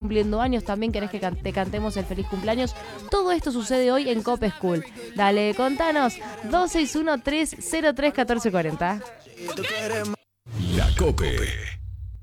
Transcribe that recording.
cumpliendo años, también querés que te cantemos el feliz cumpleaños. Todo esto sucede hoy en Cope School. Dale, contanos. 261-303-1440. La Cope.